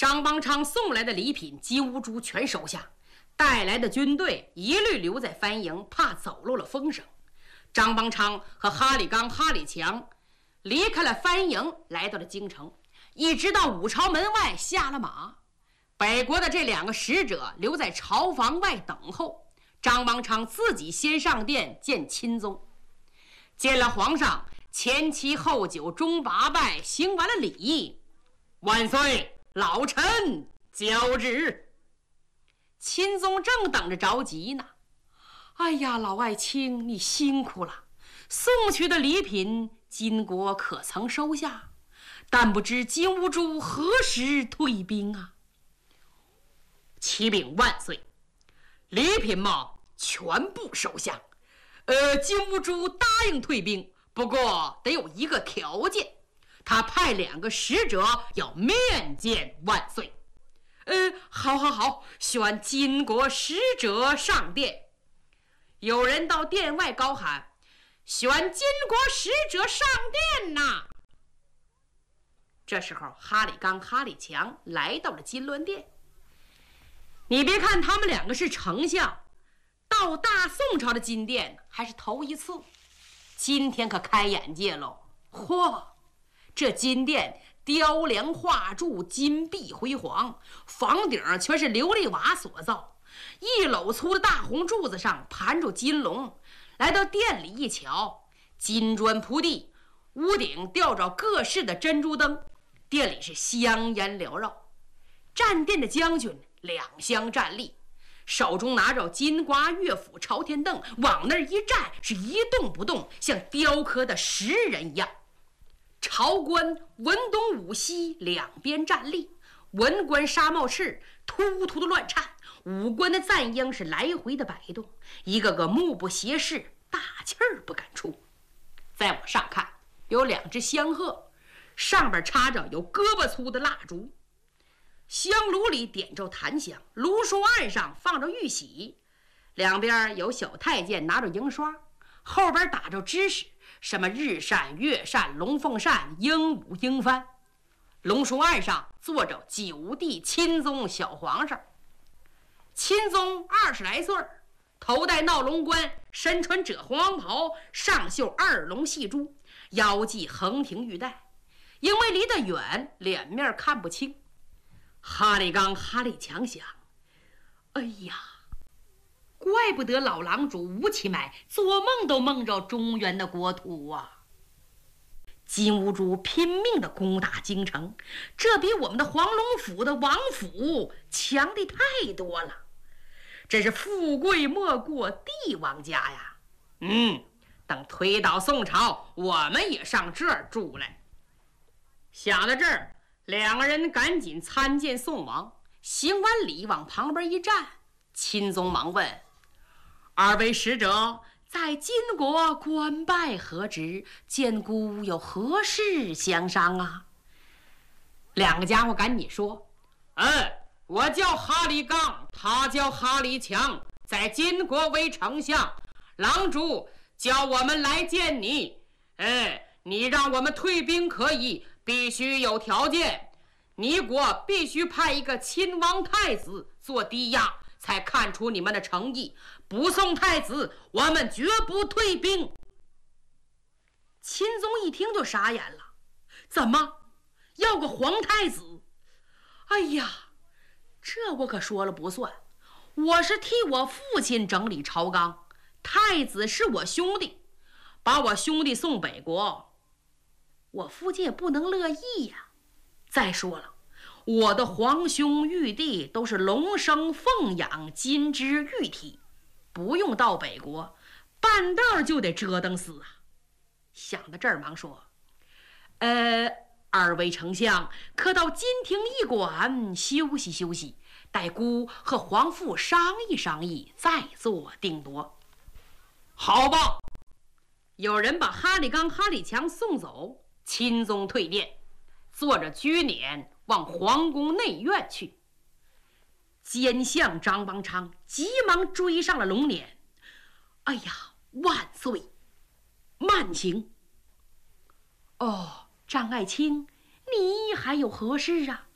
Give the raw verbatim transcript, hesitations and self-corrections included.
张邦昌送来的礼品金兀术全收下，带来的军队一律留在藩营，怕走漏了风声。张邦昌和哈里刚、哈里强离开了藩营，来到了京城，一直到武朝门外下了马。北国的这两个使者留在朝房外等候。张邦昌自己先上殿见钦宗，见了皇上，前七后九，中八拜，行完了礼。万岁，老臣交旨。钦宗正等着着急呢。哎呀，老爱卿，你辛苦了。送去的礼品，金国可曾收下？但不知金兀术何时退兵啊？启禀万岁，礼品嘛，全部收下。呃，金兀术答应退兵，不过得有一个条件，他派两个使者要面见万岁。呃，好好好，选金国使者上殿。有人到殿外高喊：“选金国使者上殿呐！”这时候，哈里刚、哈里强来到了金銮殿。你别看他们两个是丞相，到大宋朝的金殿还是头一次。今天可开眼界喽！嚯，这金殿雕梁画柱，金碧辉煌，房顶全是琉璃瓦所造，一篓粗的大红柱子上盘着金龙。来到殿里一瞧，金砖铺地，屋顶吊着各式的珍珠灯，殿里是香烟缭绕。站殿的将军两相站立，手中拿着金瓜乐府朝天凳，往那儿一站，是一动不动，像雕刻的石人一样。朝官文东武西两边站立，文官纱帽翅突突的乱颤，武官的赞缨是来回的摆动，一个个目不斜视，大气儿不敢出。再往上看，有两只香鹤，上边插着有胳膊粗的蜡烛，香炉里点着檀香，炉书案上放着玉玺，两边有小太监拿着银刷，后边打着知识，什么日扇、月扇、龙凤扇、鹦鹉、鹰幡。龙书案上坐着九帝钦宗小皇上，钦宗二十来岁，头戴闹龙冠，身穿赭黄袍，上绣二龙戏珠，腰系横庭玉带。因为离得远，脸面看不清。哈里刚、哈里强想：哎呀，怪不得老郎主吴起买做梦都梦着中原的国土啊！金兀术拼命地攻打京城，这比我们的黄龙府的王府强的太多了。真是富贵莫过帝王家呀！嗯，等推倒宋朝，我们也上这儿住来。想到这儿，两个人赶紧参见宋王，行完礼往旁边一站。钦宗忙问：二位使者在金国官拜何职？见姑有何事相商啊？两个家伙赶紧说：哎，我叫哈里刚，他叫哈里强，在金国为丞相，郎主叫我们来见你。哎，你让我们退兵可以，必须有条件，你国必须派一个亲王太子做抵押，才看出你们的诚意。不送太子，我们绝不退兵。钦宗一听就傻眼了，怎么要个皇太子？哎呀，这我可说了不算，我是替我父亲整理朝纲，太子是我兄弟，把我兄弟送北国，我父亲也不能乐意呀。再说了，我的皇兄玉帝都是龙生凤养，金枝玉体，不用到北国，半道就得折腾死啊。想到这儿，忙说：呃，二位丞相可到金庭驿馆休息休息，待姑和皇父商议商议，再做定夺。好吧。有人把哈里刚、哈里强送走，钦宗退殿，坐着车辇往皇宫内院去。奸相张邦昌急忙追上了龙辇。哎呀，万岁，慢行。哦，张爱卿，你还有何事啊？